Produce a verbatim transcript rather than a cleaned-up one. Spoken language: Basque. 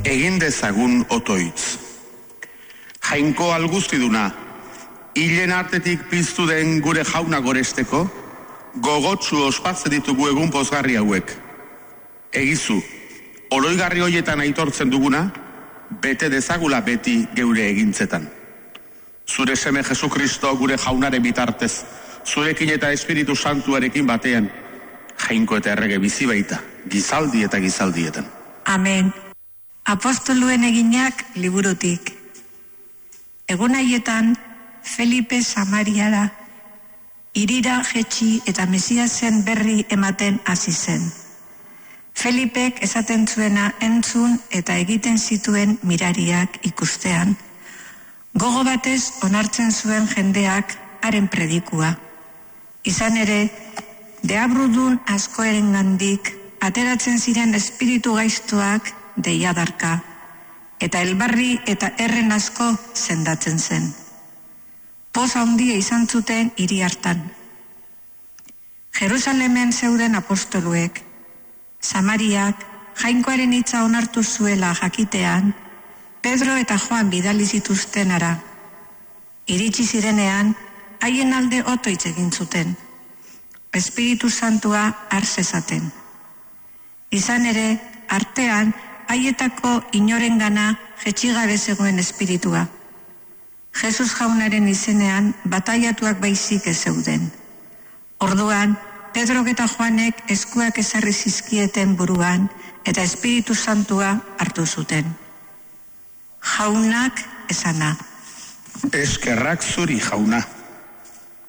Egin dezagun otoitz. Jainko alguztiduna, hilen artetik piztu den gure jauna goresteko, gogotsu ospatzen ditugu egun pozgarri hauek. Egizu, oroigarri hoietan aitortzen duguna, bete dezagula beti geure egintzetan. Zure seme Jesukristo gure jaunaren bitartez, zurekin eta Espiritu Santuarekin batean, jainko eta errege bizi baita, gizaldi eta gizaldietan. Amen. Apostoluen eginak liburutik. Egun haietan, Felipe Samariara, hirira jetxi eta Mesiasen berri ematen hasi zen. Felipek esaten zuena entzun eta egiten zituen mirariak ikustean. Gogo batez onartzen zuen jendeak haren predikua. Izan ere, deabrudun askoerengandik ateratzen ziren espiritu gaiztoak deiadarka, eta elbarri eta erren asko sendatzen zen. Poz handia izan zuten hiri hartan. Jerusalemen zeuden apostoluek, Samariak jainkoaren hitza onartu zuela jakitean, Pedro eta Joan bidali zituzten ara. Iritsi zirenean, haien alde otoitz egin zuten. Espiritu Santua har zezaten. Izan ere, artean, haietako inorengana jetxigabe zegoen espiritua. Jesus jaunaren izenean bataiatuak baizik ez zeuden. Orduan, Pedro eta Joanek eskuak ezarri zizkieten buruan eta Espiritu Santua hartu zuten. Jaunak esana. Eskerrak zuri, jauna.